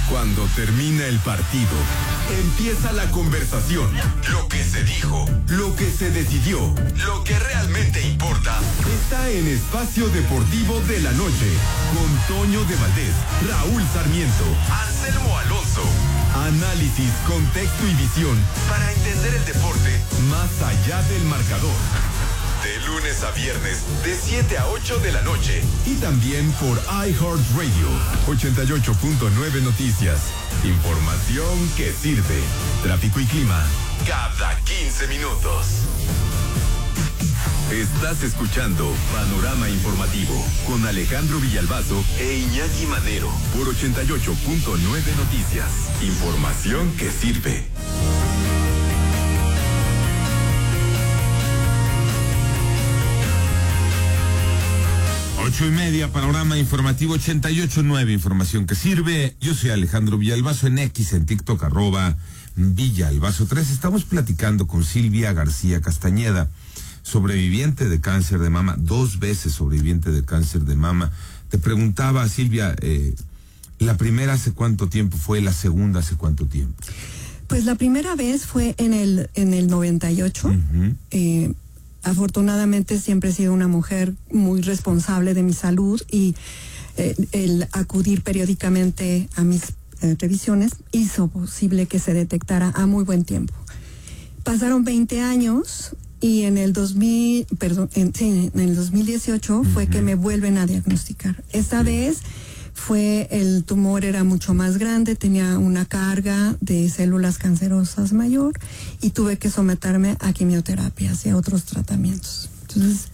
Cuando termina el partido, empieza la conversación. Lo que se dijo, lo que se decidió, lo que realmente importa, está en Espacio Deportivo de la Noche, con Toño de Valdés, Raúl Sarmiento, Anselmo Alonso. Análisis, contexto y visión para entender el deporte más allá del marcador. De lunes a viernes, de 7 a 8 de la noche. Y también por iHeartRadio, 88.9 Noticias. Información que sirve. Tráfico y clima, cada 15 minutos. Estás escuchando Panorama Informativo con Alejandro Villalbazo e Iñaki Manero por 88.9 Noticias. Información que sirve. 8:30, Panorama Informativo 88.9, información que sirve. Yo soy Alejandro Villalbazo en X, en TikTok, @Villalbazo3. Estamos platicando con Silvia García Castañeda, sobreviviente de cáncer de mama, 2 veces sobreviviente de cáncer de mama. Te preguntaba, Silvia, ¿la primera hace cuánto tiempo fue? ¿La segunda hace cuánto tiempo? Pues la primera vez fue en el 98. Afortunadamente siempre he sido una mujer muy responsable de mi salud y el acudir periódicamente a mis revisiones hizo posible que se detectara a muy buen tiempo. Pasaron 20 años y en el 2018 fue que me vuelven a diagnosticar. Esta vez el tumor era mucho más grande, tenía una carga de células cancerosas mayor y tuve que someterme a quimioterapias y a otros tratamientos. Entonces,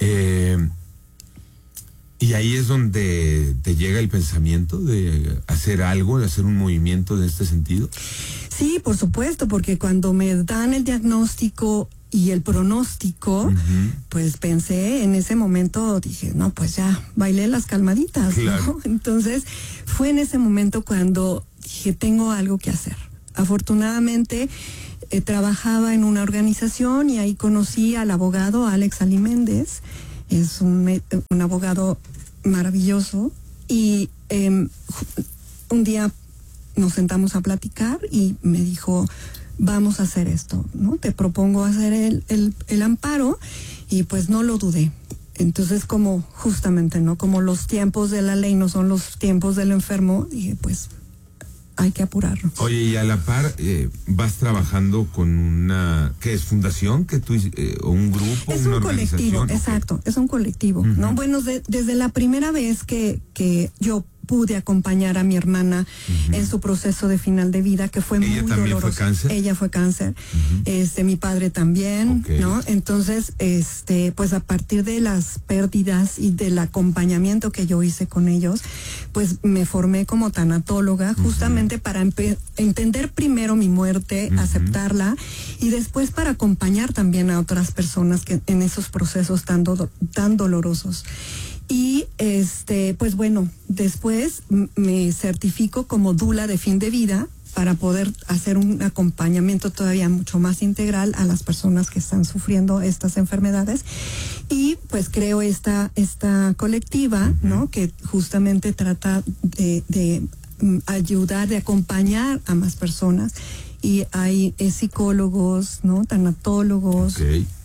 y ahí es donde te llega el pensamiento de hacer algo, de hacer un movimiento de este sentido. Sí, por supuesto, porque cuando me dan el diagnóstico y el pronóstico, pues pensé en ese momento, dije, no, pues ya, bailé las calmaditas, claro, ¿no? Entonces, fue en ese momento cuando dije, tengo algo que hacer. Afortunadamente, trabajaba en una organización y ahí conocí al abogado Alex Ali Méndez, es un abogado maravilloso, y un día nos sentamos a platicar y me dijo, vamos a hacer esto, ¿no? Te propongo hacer el amparo, y pues no lo dudé. Entonces, como justamente, ¿no? Como los tiempos de la ley no son los tiempos del enfermo, dije, pues hay que apurarnos. Oye, y a la par, vas trabajando con una, ¿qué es? ¿Fundación? ¿O un grupo? Es un colectivo, exacto, es un colectivo, ¿no? Bueno, desde la primera vez que yo pude acompañar a mi hermana en su proceso de final de vida, que fue muy doloroso. ¿Ella también fue cáncer? Ella fue cáncer, mi padre también, ¿no? Entonces, pues a partir de las pérdidas y del acompañamiento que yo hice con ellos, pues me formé como tanatóloga, justamente para entender primero mi muerte, aceptarla, y después para acompañar también a otras personas que en esos procesos tan dolorosos. Y pues bueno, después me certifico como dula de fin de vida para poder hacer un acompañamiento todavía mucho más integral a las personas que están sufriendo estas enfermedades. Y pues creo esta colectiva, ¿no? Que justamente trata de ayudar, de acompañar a más personas. Y hay psicólogos, ¿no? Tanatólogos,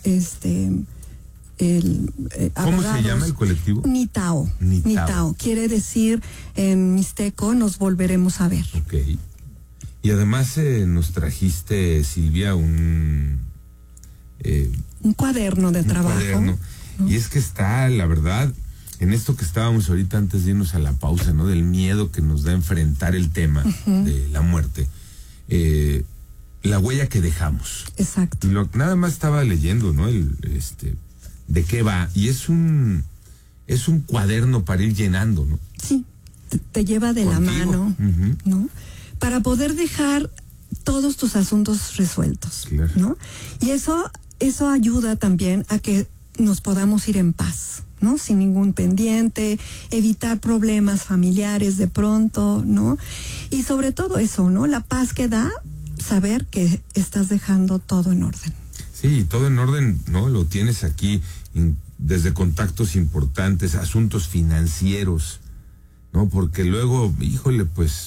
¿cómo se llama el colectivo? Nitao. Quiere decir en mixteco, nos volveremos a ver. Okay. Y además nos trajiste, Silvia, un cuaderno de trabajo. Cuaderno. ¿No? Y es que está, la verdad, en esto que estábamos ahorita antes de irnos a la pausa, ¿no? Del miedo que nos da enfrentar el tema de la muerte. La huella que dejamos. Exacto. Y nada más estaba leyendo, ¿no? De qué va, y es un cuaderno para ir llenando, ¿no? Sí, te lleva de la mano, ¿no? Para poder dejar todos tus asuntos resueltos, claro, ¿no? Y eso ayuda también a que nos podamos ir en paz, ¿no? Sin ningún pendiente, evitar problemas familiares de pronto, ¿no? Y sobre todo eso, ¿no? La paz que da saber que estás dejando todo en orden. Sí, todo en orden, ¿no? Lo tienes aquí, desde contactos importantes, asuntos financieros, ¿no? Porque luego, híjole, pues,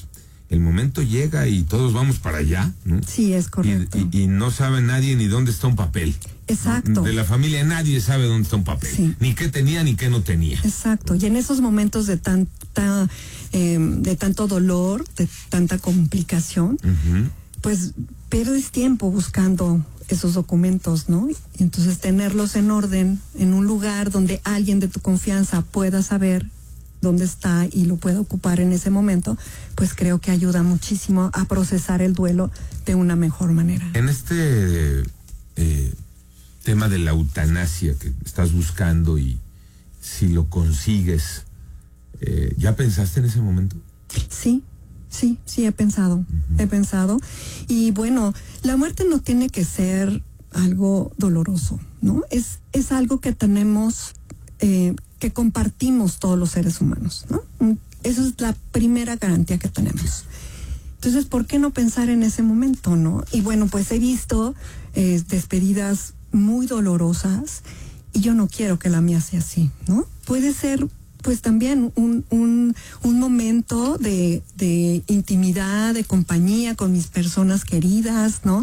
el momento llega y todos vamos para allá, ¿no? Sí, es correcto. Y no sabe nadie ni dónde está un papel. Exacto. De la familia nadie sabe dónde está un papel. Sí. Ni qué tenía ni qué no tenía. Exacto. Y en esos momentos de de tanto dolor, de tanta complicación, pues pierdes tiempo buscando esos documentos, ¿no? Y entonces tenerlos en orden, en un lugar donde alguien de tu confianza pueda saber dónde está y lo pueda ocupar en ese momento, pues creo que ayuda muchísimo a procesar el duelo de una mejor manera. En este tema de la eutanasia que estás buscando y si lo consigues, ¿ya pensaste en ese momento? Sí, he pensado, he pensado. Y bueno, la muerte no tiene que ser algo doloroso, ¿no? Es algo que tenemos, que compartimos todos los seres humanos, ¿no? Esa es la primera garantía que tenemos. Entonces, ¿por qué no pensar en ese momento, no? Y bueno, pues he visto despedidas muy dolorosas y yo no quiero que la mía sea así, ¿no? Puede ser pues también un momento de intimidad, de compañía con mis personas queridas, ¿no?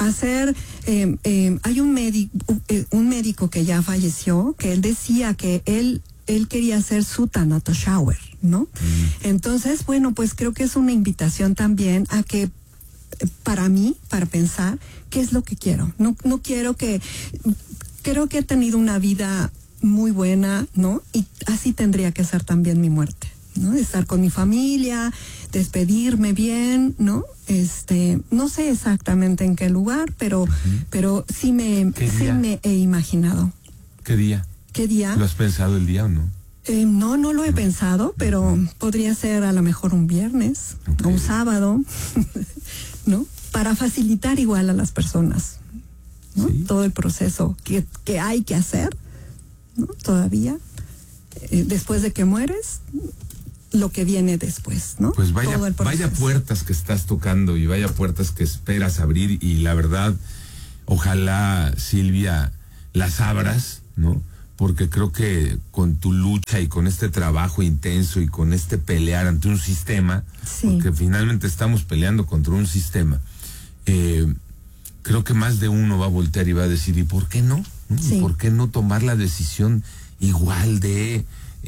Hay un médico que ya falleció, que él decía que él quería hacer su Thanato Shower, ¿no? Entonces, bueno, pues creo que es una invitación también a que, para mí, para pensar qué es lo que quiero. No quiero creo que he tenido una vida muy buena, ¿no? Y así tendría que ser también mi muerte, ¿no? Estar con mi familia, despedirme bien, ¿no? No sé exactamente en qué lugar, pero sí me he imaginado. ¿Qué día? ¿Qué día? ¿Lo has pensado el día o no? No lo he pensado, pero podría ser a lo mejor un viernes o un sábado, ¿no? Para facilitar igual a las personas, ¿no? ¿Sí? Todo el proceso que hay que hacer, ¿no? Todavía, después de que mueres, lo que viene después, ¿no? Pues vaya puertas que estás tocando y vaya puertas que esperas abrir, y la verdad, ojalá, Silvia, las abras, ¿no? Porque creo que con tu lucha y con este trabajo intenso y con este pelear ante un sistema, sí, porque finalmente estamos peleando contra un sistema, creo que más de uno va a voltear y va a decir, ¿y por qué no? Sí. ¿Por qué no tomar la decisión igual de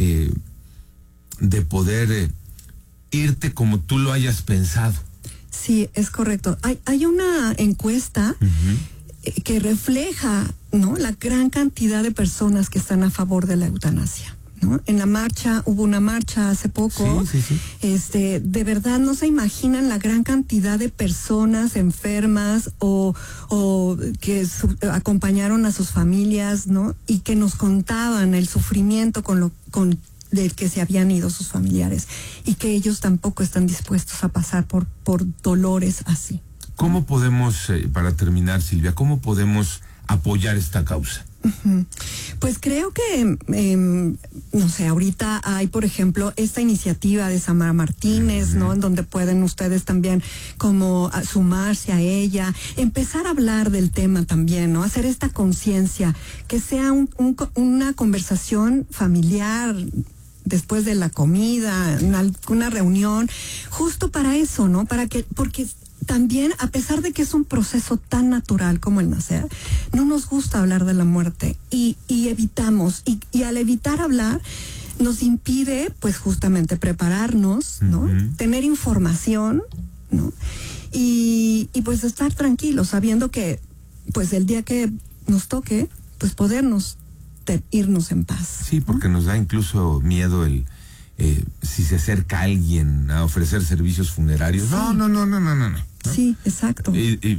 poder irte como tú lo hayas pensado? Sí, es correcto. Hay una encuesta que refleja, ¿no?, la gran cantidad de personas que están a favor de la eutanasia, ¿no? En la marcha, hubo una marcha hace poco, sí. De verdad no se imaginan la gran cantidad de personas enfermas o que acompañaron a sus familias, ¿no? Y que nos contaban el sufrimiento del que se habían ido sus familiares, y que ellos tampoco están dispuestos a pasar por dolores así. ¿Cómo podemos, para terminar, Silvia, cómo podemos apoyar esta causa? Pues creo que, no sé, ahorita hay, por ejemplo, esta iniciativa de Samara Martínez, ¿no? En donde pueden ustedes también como sumarse a ella, empezar a hablar del tema también, ¿no? Hacer esta conciencia, que sea una conversación familiar después de la comida, en alguna reunión, justo para eso, ¿no? Porque también, a pesar de que es un proceso tan natural como el nacer, no nos gusta hablar de la muerte y evitamos, y al evitar hablar nos impide pues justamente prepararnos, ¿no? Tener información, ¿no? Y pues estar tranquilos, sabiendo que pues el día que nos toque, pues podernos irnos en paz. Sí, porque nos da incluso miedo si se acerca alguien a ofrecer servicios funerarios. Sí. No. Sí, exacto.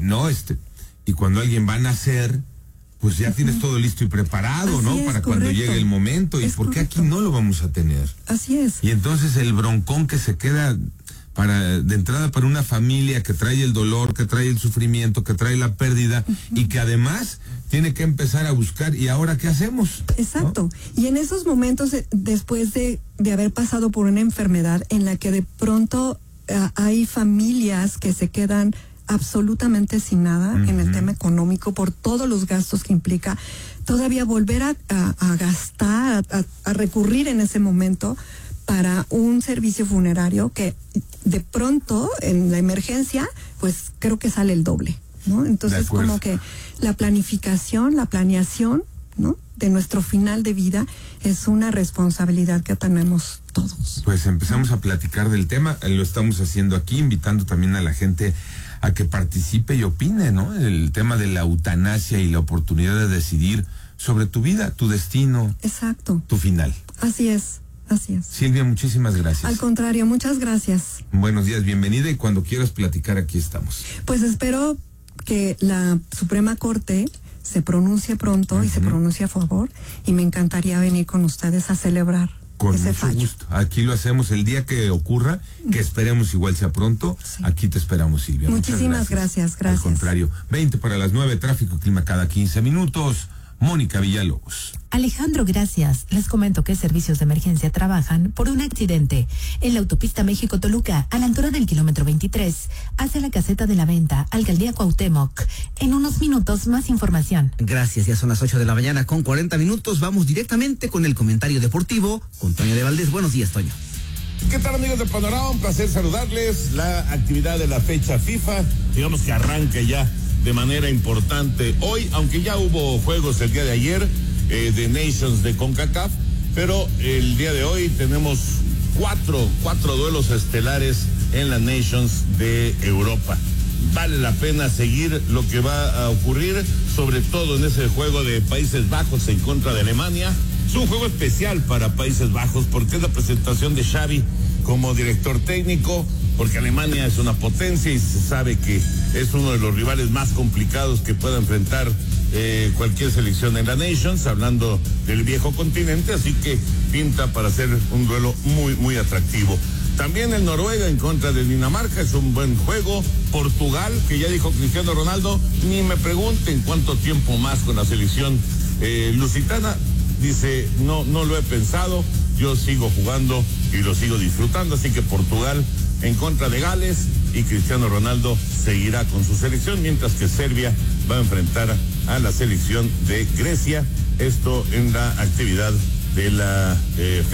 Y cuando alguien va a nacer, pues ya tienes todo listo y preparado, así, ¿no? Para cuando llegue el momento. ¿Y por qué aquí no lo vamos a tener? Así es. Y entonces el broncón que se queda de entrada para una familia que trae el dolor, que trae el sufrimiento, que trae la pérdida, y que además tiene que empezar a buscar, ¿y ahora qué hacemos? Exacto. ¿No? Y en esos momentos, después de haber pasado por una enfermedad en la que de pronto hay familias que se quedan absolutamente sin nada en el tema económico por todos los gastos que implica, todavía volver a gastar, a recurrir en ese momento para un servicio funerario que de pronto en la emergencia, pues creo que sale el doble, ¿no? Entonces como que la planificación, la planeación, ¿no?, de nuestro final de vida es una responsabilidad que tenemos todos. Pues empezamos a platicar del tema, lo estamos haciendo aquí, invitando también a la gente a que participe y opine, ¿no? El tema de la eutanasia y la oportunidad de decidir sobre tu vida, tu destino. Exacto. Tu final. Así es. Así es. Silvia, muchísimas gracias. Al contrario, muchas gracias. Buenos días, bienvenida, y cuando quieras platicar, aquí estamos. Pues espero que la Suprema Corte se pronuncie pronto y se pronuncie a favor, y me encantaría venir con ustedes a celebrar con ese mucho fallo. Gusto. Aquí lo hacemos el día que ocurra, que esperemos igual sea pronto. Sí. Aquí te esperamos, Silvia. Muchísimas gracias. Al contrario, 20 para las 9, tráfico, clima cada 15 minutos. Mónica Villalobos. Alejandro, gracias. Les comento que servicios de emergencia trabajan por un accidente en la autopista México-Toluca, a la altura del kilómetro 23, hacia la caseta de la venta, Alcaldía Cuauhtémoc. En unos minutos, más información. Gracias, ya son las 8 de la mañana con 40 minutos. Vamos directamente con el comentario deportivo con Toño de Valdés. Buenos días, Toño. ¿Qué tal, amigos de Panorama? Un placer saludarles. La actividad de la fecha FIFA, digamos que arranca ya de manera importante hoy, aunque ya hubo juegos el día de ayer de Nations de CONCACAF, pero el día de hoy tenemos cuatro duelos estelares en la Nations de Europa. Vale la pena seguir lo que va a ocurrir, sobre todo en ese juego de Países Bajos en contra de Alemania. Es un juego especial para Países Bajos porque es la presentación de Xavi como director técnico, porque Alemania es una potencia y se sabe que es uno de los rivales más complicados que pueda enfrentar cualquier selección en la Nations, hablando del viejo continente, así que pinta para ser un duelo muy, muy atractivo. También el Noruega en contra de Dinamarca es un buen juego. Portugal, que ya dijo Cristiano Ronaldo, ni me pregunten cuánto tiempo más con la selección lusitana. Dice, no lo he pensado, yo sigo jugando y lo sigo disfrutando, así que Portugal en contra de Gales, y Cristiano Ronaldo seguirá con su selección, mientras que Serbia va a enfrentar a la selección de Grecia, esto en la actividad de la